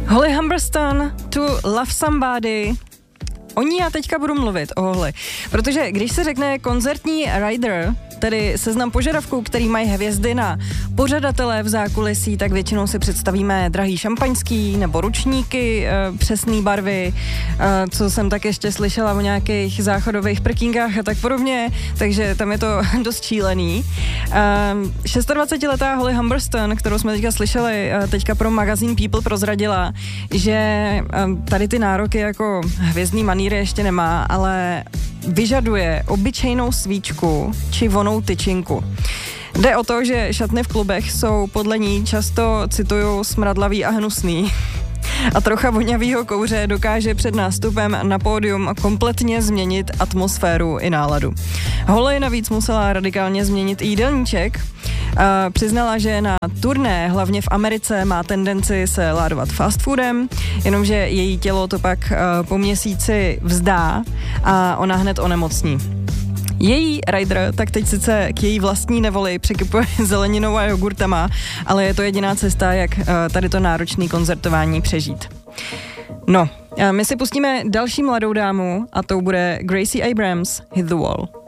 Holly Humberstone, To Love Somebody. O ní já teďka budu mluvit, o Holly. Protože když se řekne koncertní rider, tedy seznam požadavků, který mají hvězdy na pořadatele v zákulisí, tak většinou si představíme drahý šampaňský nebo ručníky, přesné barvy, co jsem tak ještě slyšela o nějakých záchodových prkínkách a tak podobně, takže tam je to dost šílený. 26letá Holly Humberstone, kterou jsme teďka slyšeli, teďka pro magazín People prozradila, že tady ty nároky jako hvězdný maníry ještě nemá, ale vyžaduje obyčejnou svíčku či vonou tyčinku. Jde o to, že šatny v klubech jsou podle ní často, cituju, smradlavý a hnusný. A trocha vonavýho kouře dokáže před nástupem na pódium kompletně změnit atmosféru i náladu. Holly navíc musela radikálně změnit jídelníček. Přiznala, že na turné, hlavně v Americe, má tendenci se ládovat fast foodem, jenomže její tělo to pak po měsíci vzdá a ona hned onemocní. Její rider tak teď sice k její vlastní nevoli překypuje zeleninou a jogurtama, ale je to jediná cesta, jak tady to náročné koncertování přežít. No, my si pustíme další mladou dámu a tou bude Gracie Abrams, Hit the Wall.